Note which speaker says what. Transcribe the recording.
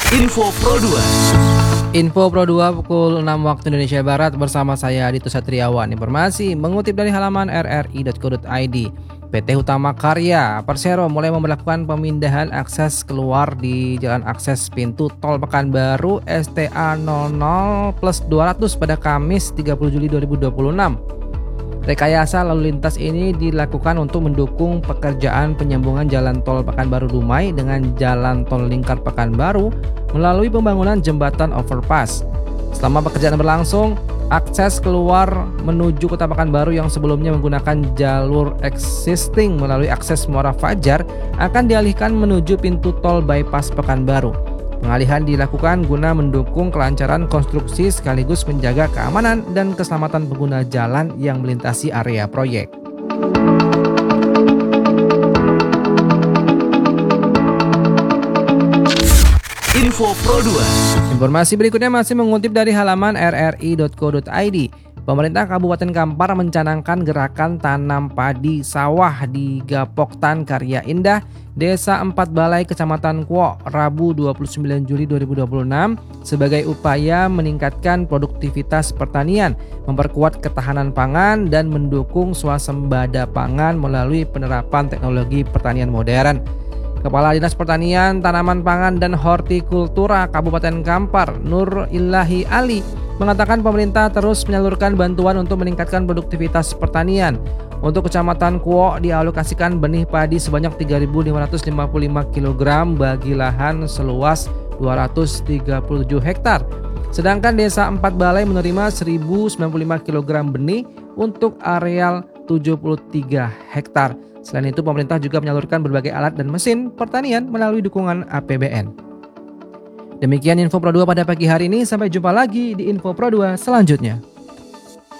Speaker 1: Info Pro 2.
Speaker 2: Info Pro 2 pukul 6 waktu Indonesia Barat bersama saya Adito Satriawan. Informasi mengutip dari halaman rri.co.id. PT Hutama Karya Persero mulai memberlakukan pemindahan akses keluar di jalan akses pintu tol Pekanbaru STA 00+200 pada Kamis 30 Juli 2026. Rekayasa lalu lintas ini dilakukan untuk mendukung pekerjaan penyambungan jalan tol Pekanbaru Dumai dengan jalan tol Lingkar Pekanbaru melalui pembangunan jembatan overpass. Selama pekerjaan berlangsung, akses keluar menuju Kota Pekanbaru yang sebelumnya menggunakan jalur existing melalui akses Muara Fajar akan dialihkan menuju pintu tol bypass Pekanbaru. Pengalihan dilakukan guna mendukung kelancaran konstruksi sekaligus menjaga keamanan dan keselamatan pengguna jalan yang melintasi area proyek.
Speaker 1: Info Pro 2.
Speaker 2: Informasi berikutnya masih mengutip dari halaman rri.co.id. Pemerintah Kabupaten Kampar mencanangkan gerakan tanam padi sawah di Gapoktan Karya Indah, Desa 4 Balai, Kecamatan Kuok, Rabu 29 Juli 2026 sebagai upaya meningkatkan produktivitas pertanian, memperkuat ketahanan pangan, dan mendukung swasembada pangan melalui penerapan teknologi pertanian modern. Kepala Dinas Pertanian, Tanaman Pangan, dan Hortikultura Kabupaten Kampar, Nur Ilahi Ali, mengatakan pemerintah terus menyalurkan bantuan untuk meningkatkan produktivitas pertanian. Untuk Kecamatan Kuok dialokasikan benih padi sebanyak 3.555 kg bagi lahan seluas 237 hektar. Sedangkan Desa 4 Balai menerima 1.095 kg benih untuk areal 73 hektar. Selain itu, pemerintah juga menyalurkan berbagai alat dan mesin pertanian melalui dukungan APBN. Demikian Info Pro 2 pada pagi hari ini. Sampai jumpa lagi di Info Pro 2 selanjutnya.